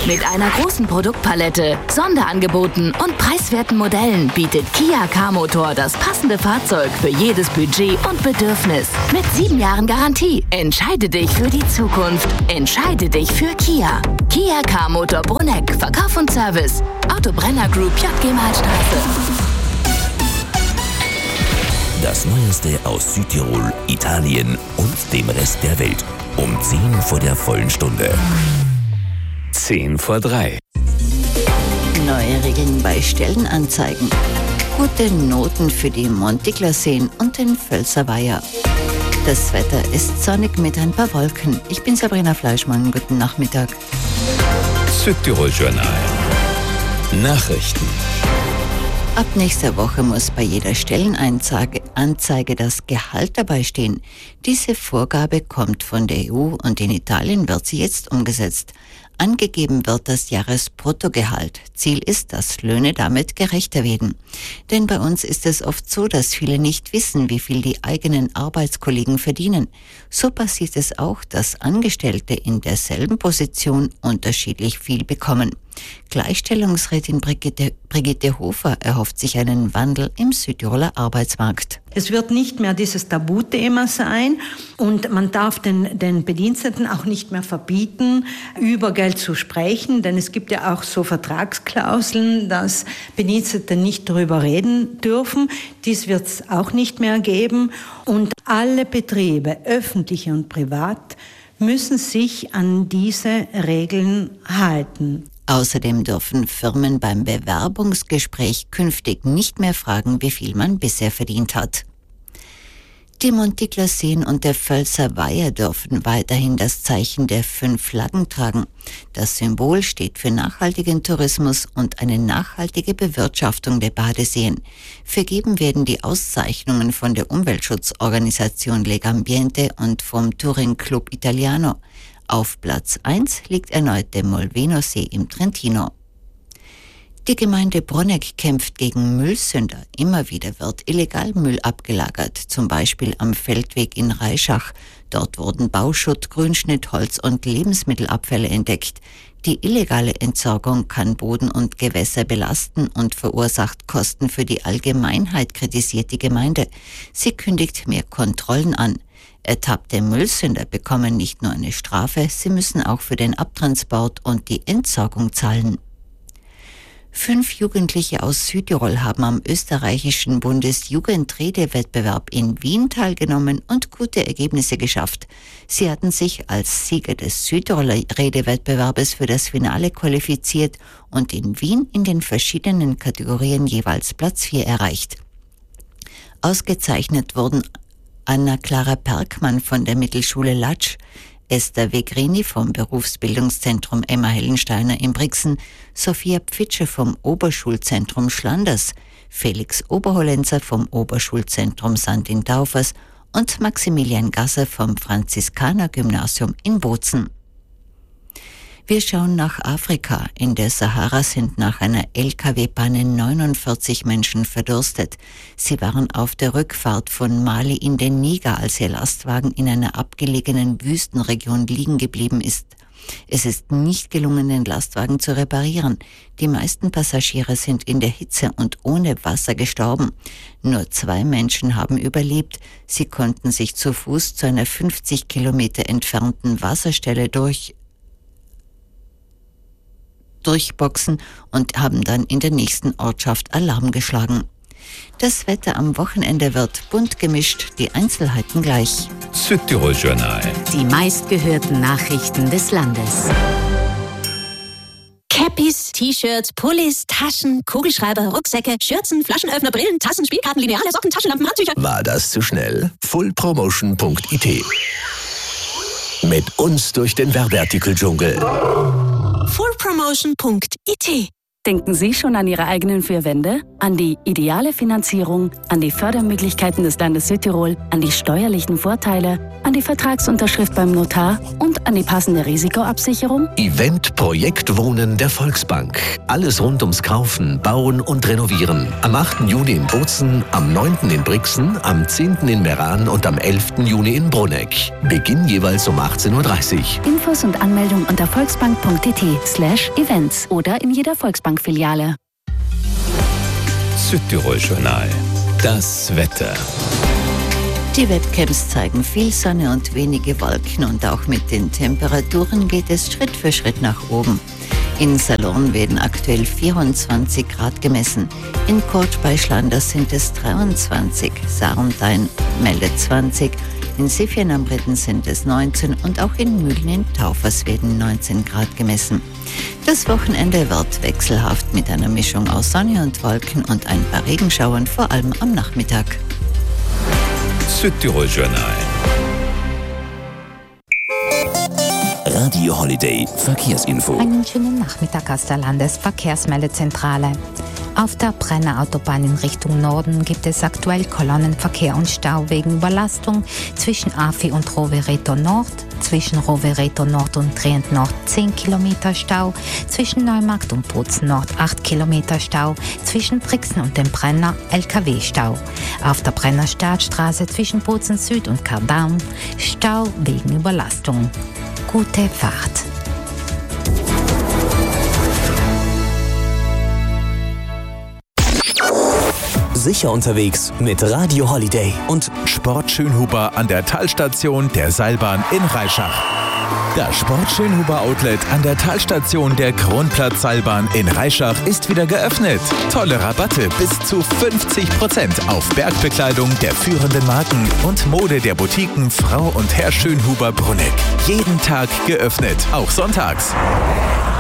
Mit einer großen Produktpalette, Sonderangeboten und preiswerten Modellen bietet Kia K-Motor das passende Fahrzeug für jedes Budget und Bedürfnis. Mit 7 Jahren Garantie. Entscheide dich für die Zukunft. Entscheide dich für Kia. Kia K-Motor Bruneck. Verkauf und Service. Autobrenner Group, Jagdgemalstraße. Das Neueste aus Südtirol, Italien und dem Rest der Welt. Um 10 vor der vollen Stunde. 10 vor 3. Neue Regeln bei Stellenanzeigen. Gute Noten für die Montiglerseen und den Völserweiher. Das Wetter ist sonnig mit ein paar Wolken. Ich bin Sabrina Fleischmann. Guten Nachmittag. Südtirol Journal. Nachrichten. Ab nächster Woche muss bei jeder Stellenanzeige das Gehalt dabei stehen. Diese Vorgabe kommt von der EU und in Italien wird sie jetzt umgesetzt. Angegeben wird das Jahresbruttogehalt. Ziel ist, dass Löhne damit gerechter werden. Denn bei uns ist es oft so, dass viele nicht wissen, wie viel die eigenen Arbeitskollegen verdienen. So passiert es auch, dass Angestellte in derselben Position unterschiedlich viel bekommen. Gleichstellungsrätin Brigitte Hofer erhofft sich einen Wandel im Südtiroler Arbeitsmarkt. Es wird nicht mehr dieses Tabuthema sein und man darf den Bediensteten auch nicht mehr verbieten, über Geld zu sprechen, denn es gibt ja auch so Vertragsklauseln, dass Bedienstete nicht darüber reden dürfen. Dies wird es auch nicht mehr geben und alle Betriebe, öffentliche und privat, müssen sich an diese Regeln halten. Außerdem dürfen Firmen beim Bewerbungsgespräch künftig nicht mehr fragen, wie viel man bisher verdient hat. Die Montiglerseen und der Völserweiher dürfen weiterhin das Zeichen der 5 Flaggen tragen. Das Symbol steht für nachhaltigen Tourismus und eine nachhaltige Bewirtschaftung der Badeseen. Vergeben werden die Auszeichnungen von der Umweltschutzorganisation Legambiente und vom Touring Club Italiano. Auf Platz 1 liegt erneut der Molveno-See im Trentino. Die Gemeinde Bruneck kämpft gegen Müllsünder. Immer wieder wird illegal Müll abgelagert, zum Beispiel am Feldweg in Reischach. Dort wurden Bauschutt, Grünschnitt, Holz und Lebensmittelabfälle entdeckt. Die illegale Entsorgung kann Boden und Gewässer belasten und verursacht Kosten für die Allgemeinheit, kritisiert die Gemeinde. Sie kündigt mehr Kontrollen an. Ertappte Müllsünder bekommen nicht nur eine Strafe, sie müssen auch für den Abtransport und die Entsorgung zahlen. 5 Jugendliche aus Südtirol haben am österreichischen Bundesjugendredewettbewerb in Wien teilgenommen und gute Ergebnisse geschafft. Sie hatten sich als Sieger des Südtiroler Redewettbewerbes für das Finale qualifiziert und in Wien in den verschiedenen Kategorien jeweils Platz 4 erreicht. Ausgezeichnet wurden Anna-Clara Perkmann von der Mittelschule Latsch, Esther Wegrini vom Berufsbildungszentrum Emma Hellensteiner in Brixen, Sophia Pfitsche vom Oberschulzentrum Schlanders, Felix Oberhollenzer vom Oberschulzentrum St. in Taufers und Maximilian Gasser vom Franziskanergymnasium in Bozen. Wir schauen nach Afrika. In der Sahara sind nach einer Lkw-Panne 49 Menschen verdurstet. Sie waren auf der Rückfahrt von Mali in den Niger, als ihr Lastwagen in einer abgelegenen Wüstenregion liegen geblieben ist. Es ist nicht gelungen, den Lastwagen zu reparieren. Die meisten Passagiere sind in der Hitze und ohne Wasser gestorben. Nur 2 Menschen haben überlebt. Sie konnten sich zu Fuß zu einer 50 Kilometer entfernten Wasserstelle durchboxen und haben dann in der nächsten Ortschaft Alarm geschlagen. Das Wetter am Wochenende wird bunt gemischt, die Einzelheiten gleich. Südtirol Journal. Die meistgehörten Nachrichten des Landes. Cappies, T-Shirts, Pullis, Taschen, Kugelschreiber, Rucksäcke, Schürzen, Flaschenöffner, Brillen, Tassen, Spielkarten, Lineale, Socken, Taschenlampen, Handtücher. War das zu schnell? fullpromotion.it. Mit uns durch den Werbeartikeldschungel. fullpromotion.it Denken Sie schon an Ihre eigenen 4 Wände? An die ideale Finanzierung, an die Fördermöglichkeiten des Landes Südtirol, an die steuerlichen Vorteile, an die Vertragsunterschrift beim Notar und an die passende Risikoabsicherung? Event Projekt Wohnen der Volksbank. Alles rund ums Kaufen, Bauen und Renovieren. Am 8. Juni in Bozen, am 9. in Brixen, am 10. in Meran und am 11. Juni in Bruneck. Beginn jeweils um 18:30 Uhr. Infos und Anmeldung unter volksbank.it/events oder in jeder Volksbank-Filiale. Südtirol-Journal. Das Wetter. Die Webcams zeigen viel Sonne und wenige Wolken und auch mit den Temperaturen geht es Schritt für Schritt nach oben. In Salon werden aktuell 24 Grad gemessen. In Kort bei Schlanders sind es 23, Sarntein meldet 20, in Sifjen am Ritten sind es 19 und auch in Mühlen in Taufers werden 19 Grad gemessen. Das Wochenende wird wechselhaft mit einer Mischung aus Sonne und Wolken und ein paar Regenschauern, vor allem am Nachmittag. Südtirol-Journal. Radio Holiday Verkehrsinfo. Einen schönen Nachmittag aus der Landesverkehrsmeldezentrale. Auf der Brenner Autobahn in Richtung Norden gibt es aktuell Kolonnenverkehr und Stau wegen Überlastung zwischen Afi und Rovereto Nord, zwischen Rovereto Nord und Trient Nord 10 Kilometer Stau, zwischen Neumarkt und Bozen Nord 8 Kilometer Stau, zwischen Brixen und dem Brenner LKW-Stau. Auf der Brenner Startstraße zwischen Bozen Süd und Kardam Stau wegen Überlastung. Gute Fahrt. Sicher unterwegs mit Radio Holiday und Sport Schönhuber an der Talstation der Seilbahn in Reischach. Das Sport Schönhuber Outlet an der Talstation der Kronplatz-Seilbahn in Reischach ist wieder geöffnet. Tolle Rabatte bis zu 50% auf Bergbekleidung der führenden Marken und Mode der Boutiquen Frau und Herr Schönhuber Bruneck. Jeden Tag geöffnet, auch sonntags.